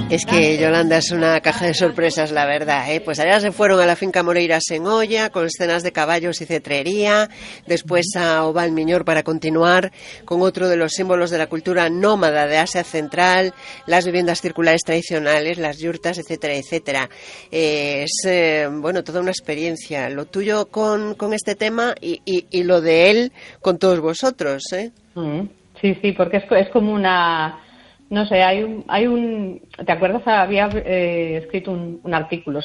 Es que Yolanda es una caja de sorpresas, la verdad, ¿eh? Pues allá se fueron a la finca Moreiras en Oia, con escenas de caballos y cetrería, después a Oval Miñor para continuar con otro de los símbolos de la cultura nómada de Asia Central, las viviendas circulares tradicionales, las yurtas, etcétera, etcétera. Bueno, toda una experiencia, lo tuyo con este tema y lo de él con todos vosotros, ¿eh? Sí, porque es como una... No sé, ¿te acuerdas? Había escrito un artículo